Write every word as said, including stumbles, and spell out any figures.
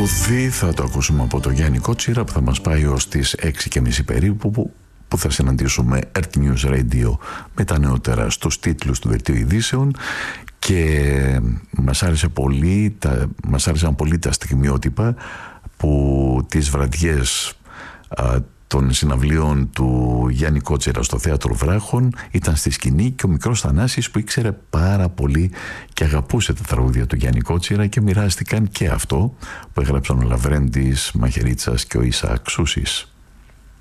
τραγούδι θα το ακούσουμε από τον Γιάννη Κότσιρα, που θα μας πάει ως τις έξι και μισή περίπου, που, που θα συναντήσουμε Earth News Radio με τα νεότερα στους τίτλους του δελτίου ειδήσεων. Και μας άρεσε πολύ, τα, μας άρεσαν πολύ τα στιγμιότυπα που τις βραδιές α, των συναυλίων του Γιάννη Κότσιρα στο Θέατρο Βράχων ήταν στη σκηνή, και ο μικρός Θανάσης, που ήξερε πάρα πολύ και αγαπούσε τα τραγούδια του Γιάννη Κότσιρα, και μοιράστηκαν και αυτό που έγραψαν ο Λαβρέντης Μαχαιρίτσας και ο Ισαάκ Σούσης.